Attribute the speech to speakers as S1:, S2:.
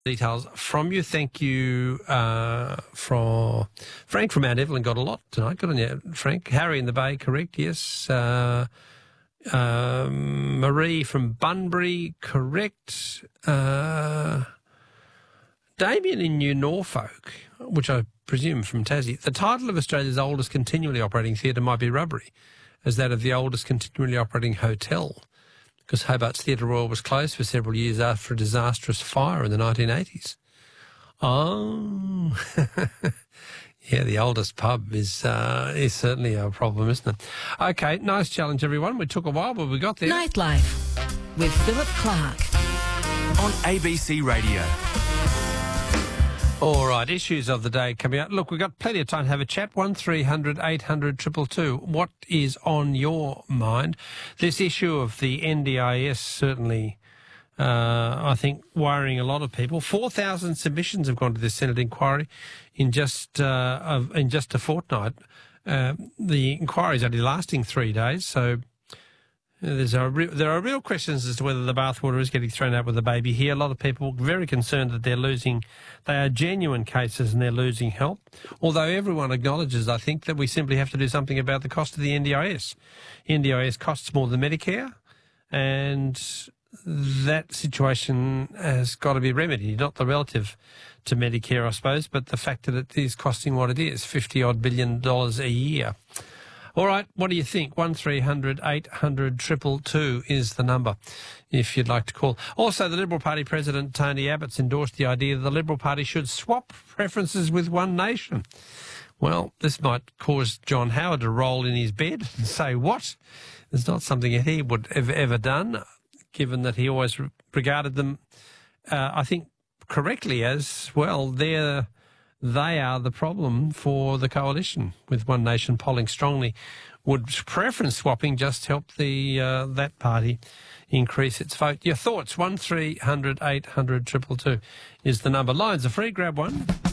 S1: details from you. Thank you from Frank from Mount Evelyn. Got a lot tonight. Good on you, Frank. Harry in the Bay, correct, yes. Marie from Bunbury, correct. Damien in New Norfolk, which I presume from Tassie. The title of Australia's oldest continually operating theatre might be rubbery as that of the oldest continually operating hotel, because Hobart's Theatre Royal was closed for several years after a disastrous fire in the 1980s. Oh, yeah, the oldest pub is certainly a problem, isn't it? Okay, nice challenge, everyone. We took a while, but we got there.
S2: Nightlife with Philip Clark
S3: on ABC Radio.
S1: All right, issues of the day coming out. Look, we've got plenty of time to have a chat. 1300 800 222. What is on your mind? This issue of the NDIS certainly, I think, worrying a lot of people. 4,000 submissions have gone to this Senate inquiry in just a fortnight. The inquiry is only lasting 3 days, so there are real questions as to whether the bathwater is getting thrown out with the baby here. A lot of people very concerned that they are genuine cases and they're losing help. Although everyone acknowledges, I think, that we simply have to do something about the cost of the NDIS. NDIS costs more than Medicare, and that situation has got to be remedied, not the relative to Medicare, I suppose, but the fact that it is costing what it is, $50-odd billion a year. All right, what do you think? 1300 800 222 is the number if you'd like to call. Also, the Liberal Party President Tony Abbott's endorsed the idea that the Liberal Party should swap preferences with One Nation. Well, this might cause John Howard to roll in his bed and say, what? It's not something that he would have ever done, given that he always regarded them, I think, correctly as, well, they are the problem for the coalition, with One Nation polling strongly. Would preference swapping just help that party increase its vote? Your thoughts, 1300 800 222 is the number. Lines are free, grab one.